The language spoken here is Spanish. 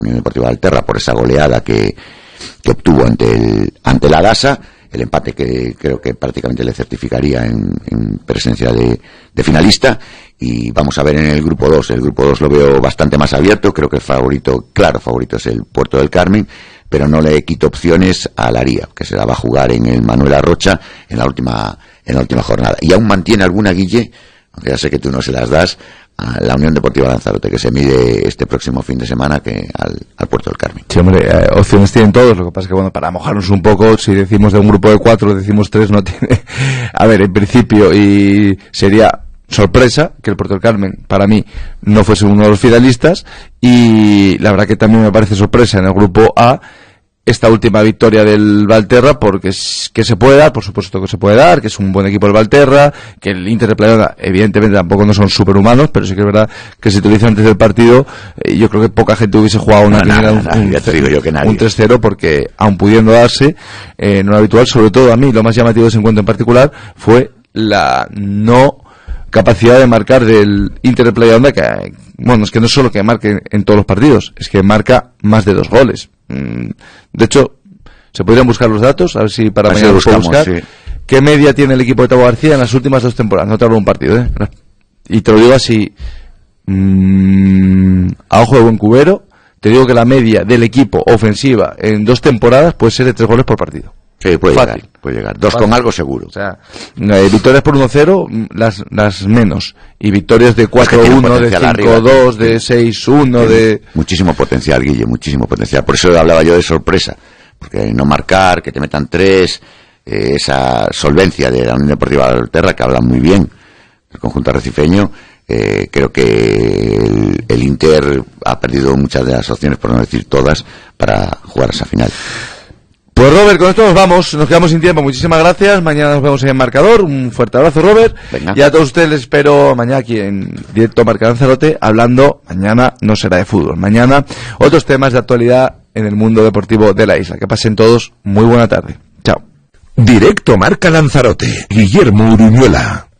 Unión Deportiva Valterra por esa goleada que obtuvo ante la Gasa, el empate que creo que prácticamente le certificaría en presencia de finalista. Y vamos a ver en el grupo 2. El grupo 2 lo veo bastante más abierto. Creo que claro favorito es el Puerto del Carmen, pero no le quito opciones a Laría, que se la va a jugar en el Manuel Arrocha en la última jornada. Y aún mantiene alguna, Guille, aunque ya sé que tú no se las das, a la Unión Deportiva Lanzarote, que se mide este próximo fin de semana que al Puerto del Carmen. Sí, hombre, opciones tienen todos. Lo que pasa es que, bueno, para mojarnos un poco, si decimos de un grupo de 4, decimos 3, no tiene. A ver, en principio, y sería sorpresa que el Puerto del Carmen, para mí, no fuese uno de los finalistas, y la verdad que también me parece sorpresa en el grupo A esta última victoria del Valterra, porque que se puede dar, por supuesto que se puede dar, que es un buen equipo el Valterra, que el Inter de Playona evidentemente tampoco no son superhumanos, pero sí que es verdad que si te lo dice antes del partido, yo creo que poca gente hubiese jugado un 3-0, porque aun pudiendo darse, no era habitual. Sobre todo a mí lo más llamativo de ese encuentro en particular fue la no capacidad de marcar del Inter de Playona, que bueno, es que no es solo que marque en todos los partidos, es que marca más de 2 goles. De hecho, se podrían buscar los datos, a ver si para mañana los podemos buscar. Sí. ¿Qué media tiene el equipo de Tabo García en las últimas 2 temporadas? No te hablo de un partido, y te lo digo así, a ojo de buen cubero, te digo que la media del equipo ofensiva en 2 temporadas puede ser de 3 goles por partido. Sí, puede llegar. 2 con algo seguro. O sea, victorias por 1-0, las menos. Y victorias de 4-1, de 5-2, de 6-1, de... Muchísimo potencial, Guille, muchísimo potencial. Por eso hablaba yo de sorpresa. Porque no marcar, que te metan 3, esa solvencia de la Unión Deportiva Valterra, que habla muy bien el conjunto arrecifeño. Creo que el Inter ha perdido muchas de las opciones, por no decir todas, para jugar esa final. Pues Robert, con esto nos vamos, nos quedamos sin tiempo. Muchísimas gracias, mañana nos vemos en Marcador. Un fuerte abrazo, Robert. Venga. Y a todos ustedes les espero mañana aquí en directo Marcador Lanzarote, hablando, mañana no será de fútbol, mañana otros temas de actualidad en el mundo deportivo de la isla. Que pasen todos muy buena tarde. Chao. Directo Marca Lanzarote, Guillermo Uruñuela.